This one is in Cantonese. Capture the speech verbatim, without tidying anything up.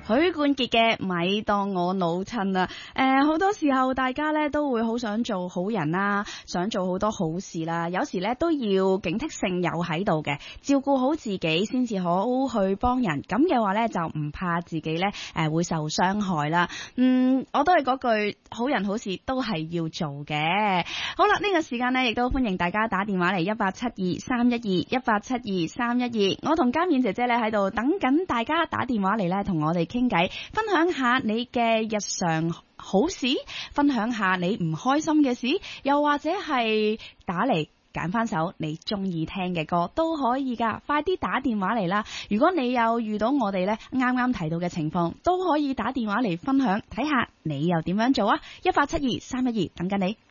許冠傑嘅咪當我老襯啊！誒、呃，好多時候大家咧都會好想做好人啦，想做好多好事啦，有時咧都要警惕性有喺度嘅，照顧好自己先至好去幫人。咁嘅話咧就唔怕自己咧誒會受傷害啦。嗯，我都係嗰句，好人好事都係要做嘅。好啦，呢、這個時間呢，亦都歡迎大家打電話嚟一八七二三一二一八七二三一二。我同嘉冕姐姐咧喺度等緊大家打電話嚟咧，同我哋傾偈，分享下你嘅日常好事，分享下你唔開心嘅事，又或者係打嚟揀翻首你中意聽嘅歌都可以噶。快啲打電話嚟啦！如果你有遇到我哋咧啱啱提到嘅情況，都可以打電話嚟分享，睇下你又點樣做啊！一八七二三一二等緊你。